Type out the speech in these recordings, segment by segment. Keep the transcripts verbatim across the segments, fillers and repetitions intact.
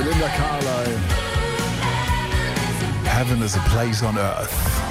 Belinda Carlisle. Heaven is a place on earth.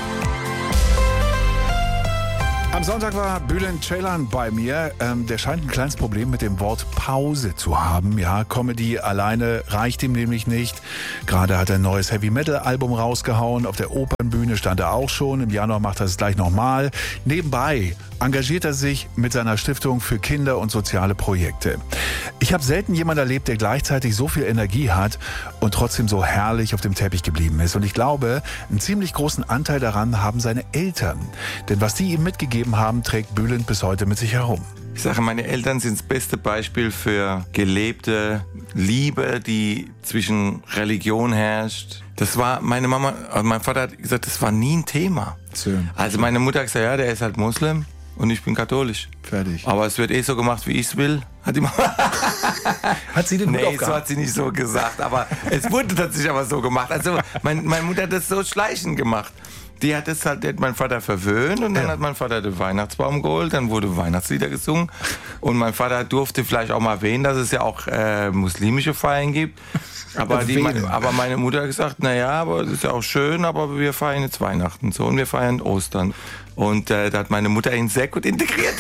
Am Sonntag war Bülent Ceylan bei mir. Ähm, der scheint ein kleines Problem mit dem Wort Pause zu haben. Ja, Comedy alleine reicht ihm nämlich nicht. Gerade hat er ein neues Heavy-Metal-Album rausgehauen. Auf der Opernbühne stand er auch schon. Im Januar macht er es gleich nochmal. Nebenbei engagiert er sich mit seiner Stiftung für Kinder und soziale Projekte. Ich habe selten jemanden erlebt, der gleichzeitig so viel Energie hat und trotzdem so herrlich auf dem Teppich geblieben ist. Und ich glaube, einen ziemlich großen Anteil daran haben seine Eltern. Denn was die ihm mitgegeben haben, trägt Bülent bis heute mit sich herum. Ich sage, meine Eltern sind das beste Beispiel für gelebte Liebe, die zwischen Religion herrscht. Das war meine Mama, also mein Vater hat gesagt, das war nie ein Thema. Schön. Also meine Mutter hat gesagt, ja, der ist halt Muslim und ich bin katholisch. Fertig. Aber es wird eh so gemacht, wie ich es will. Hat die Mama Hat sie den Mut Nee, aufgehabt? so hat sie nicht so gesagt, aber es wurde tatsächlich aber so gemacht. Also mein, meine Mutter hat das so schleichend gemacht. Die hat das halt, die hat mein Vater verwöhnt und dann Ja. hat mein Vater den Weihnachtsbaum geholt, dann wurde Weihnachtslieder gesungen und mein Vater durfte vielleicht auch mal erwähnen, dass es ja auch äh, muslimische Feiern gibt. Aber, die, Erwähnen. aber meine Mutter hat gesagt, naja, aber das ist ja auch schön, aber wir feiern jetzt Weihnachten so und wir feiern Ostern. Und äh, da hat meine Mutter ihn sehr gut integriert.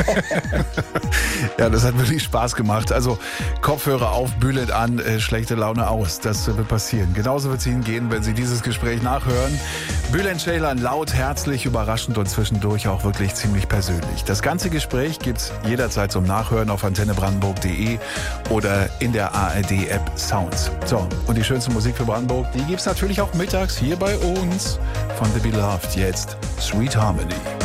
Ja, das hat wirklich Spaß gemacht. Also Kopfhörer auf, Bülent an, äh, schlechte Laune aus. Das wird passieren. Genauso wird es Ihnen gehen, wenn Sie dieses Gespräch nachhören. Bülent Ceylan, laut, herzlich, überraschend und zwischendurch auch wirklich ziemlich persönlich. Das ganze Gespräch gibt's jederzeit zum Nachhören auf antenne brandenburg punkt de oder in der A R D-App Sounds. So, und die schönste Musik für Brandenburg, die gibt's natürlich auch mittags hier bei uns von The Beloved. Jetzt Sweet Harmony.